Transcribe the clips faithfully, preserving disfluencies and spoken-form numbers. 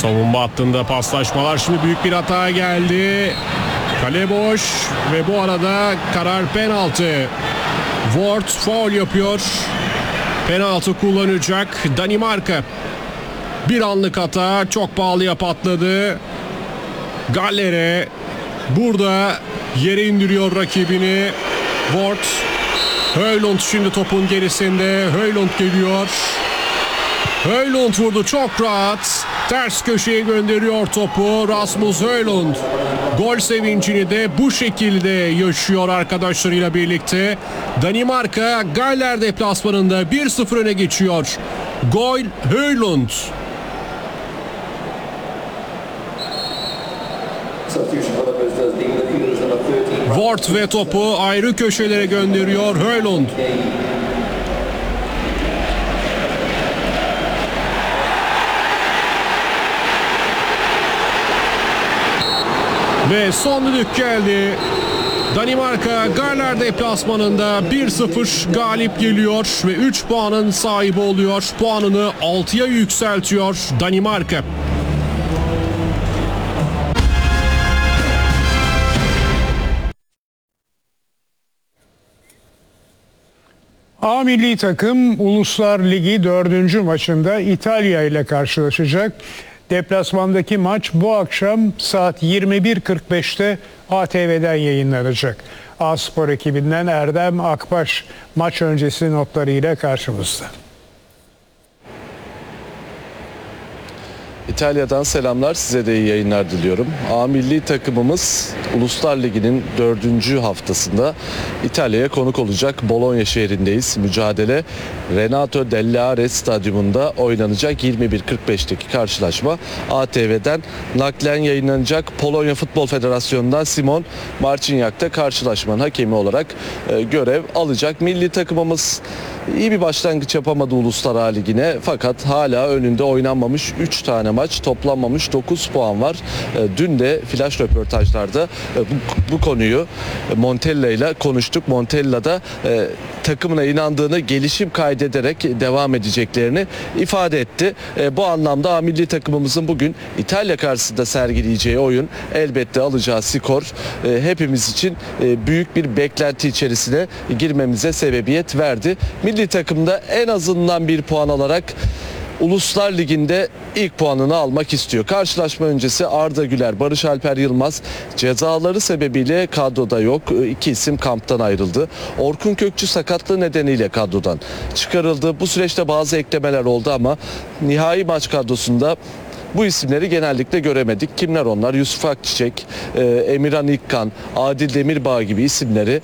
Savunma hattında paslaşmalar. Şimdi büyük bir hata geldi. Kale boş ve bu arada karar penaltı. Ward faul yapıyor. Penaltı kullanacak Danimarka. Bir anlık hata, çok pahalıya patladı. Galler'e burada yere indiriyor rakibini. Ward. Højlund şimdi topun gerisinde. Højlund geliyor. Højlund vurdu çok rahat. Ters köşeye gönderiyor topu Rasmus Højlund. Gol sevincini de bu şekilde yaşıyor arkadaşlarıyla birlikte. Danimarka Galler deplasmanında bir sıfır öne geçiyor. Gol Højlund. Ward ve topu ayrı köşelere gönderiyor Højlund. Ve son düdük geldi. Danimarka Galler deplasmanında bir sıfır galip geliyor ve üç puanın sahibi oluyor. Puanını altıya yükseltiyor Danimarka. A milli takım Uluslar Ligi dördüncü maçında İtalya ile karşılaşacak. Deplasmandaki maç bu akşam saat yirmi bir kırk beşte A T V'den yayınlanacak. A-Spor ekibinden Erdem Akbaş maç öncesi notlarıyla karşımızda. İtalya'dan selamlar, size de iyi yayınlar diliyorum. A milli takımımız Uluslar Ligi'nin dördüncü haftasında İtalya'ya konuk olacak. Bologna şehrindeyiz. Mücadele Renato Dell'Are stadyumunda oynanacak. yirmi bir kırk beşteki karşılaşma A T V'den naklen yayınlanacak. Polonya Futbol Federasyonu'ndan Simon Marciniak da karşılaşmanın hakemi olarak e, görev alacak. Milli takımımız iyi bir başlangıç yapamadı Uluslar Ligi'ne, fakat hala önünde oynanmamış üç tane maç, toplanmamış dokuz puan var. Dün de flash röportajlarda bu, bu konuyu Montella ile konuştuk. Montella da e, takımına inandığını, gelişim kaydederek devam edeceklerini ifade etti. E, bu anlamda A milli takımımızın bugün İtalya karşısında sergileyeceği oyun, elbette alacağı skor e, hepimiz için e, büyük bir beklenti içerisine girmemize sebebiyet verdi. Milli takımda en azından bir puan alarak Uluslar Ligi'nde ilk puanını almak istiyor. Karşılaşma öncesi Arda Güler, Barış Alper Yılmaz cezaları sebebiyle kadroda yok. İki isim kamptan ayrıldı. Orkun Kökçü sakatlığı nedeniyle kadrodan çıkarıldı. Bu süreçte bazı eklemeler oldu ama nihai maç kadrosunda bu isimleri genellikle göremedik. Kimler onlar? Yusuf Akçiçek, Emirhan İkkan, Adil Demirbağ gibi isimleri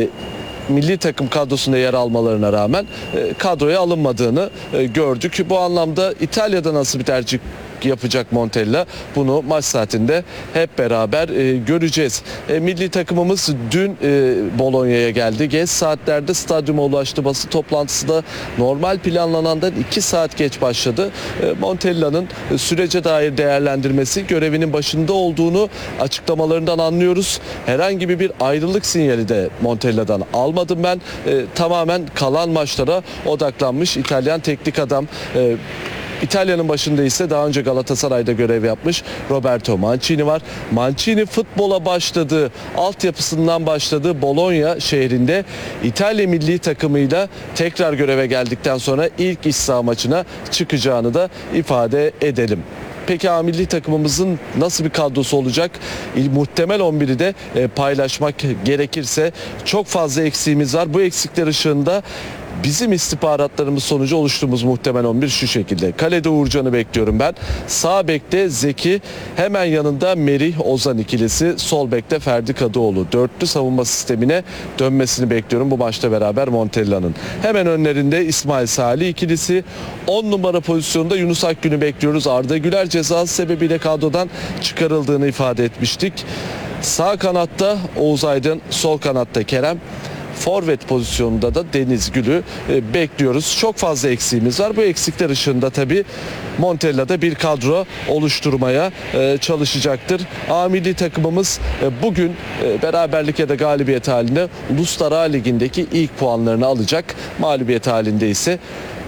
milli takım kadrosunda yer almalarına rağmen e, kadroya alınmadığını e, gördük. Bu anlamda İtalya'da nasıl bir tercih yapacak Montella, bunu maç saatinde hep beraber e, göreceğiz. E, milli takımımız dün e, Bologna'ya geldi. Geç saatlerde stadyuma ulaştı. Basın toplantısı da normal planlanandan iki saat geç başladı. E, Montella'nın e, sürece dair değerlendirmesi, görevinin başında olduğunu açıklamalarından anlıyoruz. Herhangi bir ayrılık sinyali de Montella'dan almadım ben. E, tamamen kalan maçlara odaklanmış İtalyan teknik adam. E, İtalya'nın başında ise daha önce Galatasaray'da görev yapmış Roberto Mancini var. Mancini futbola başladığı, altyapısından başladığı Bologna şehrinde İtalya milli takımıyla tekrar göreve geldikten sonra ilk iç saha maçına çıkacağını da ifade edelim. Peki A milli takımımızın nasıl bir kadrosu olacak? Muhtemel on biri de paylaşmak gerekirse çok fazla eksiğimiz var. Bu eksikler ışığında bizim istihbaratlarımız sonucu oluştuğumuz muhtemel on bir şu şekilde. Kalede Uğurcan'ı bekliyorum ben. Sağ bekte Zeki, hemen yanında Merih Ozan ikilisi, sol bekte Ferdi Kadıoğlu. Dörtlü savunma sistemine dönmesini bekliyorum bu maçta beraber Montella'nın. Hemen önlerinde İsmail Salih ikilisi. on numara pozisyonda Yunus Akgün'ü bekliyoruz. Arda Güler cezası sebebiyle kadrodan çıkarıldığını ifade etmiştik. Sağ kanatta Oğuz Aydın, sol kanatta Kerem. Forvet pozisyonunda da Deniz Gül'ü e, bekliyoruz. Çok fazla eksiğimiz var. Bu eksikler ışığında tabii Montella da bir kadro oluşturmaya e, çalışacaktır. A milli takımımız e, bugün e, beraberlik ya da galibiyet halinde Uluslar Ligi'ndeki ilk puanlarını alacak. Mağlubiyet halinde ise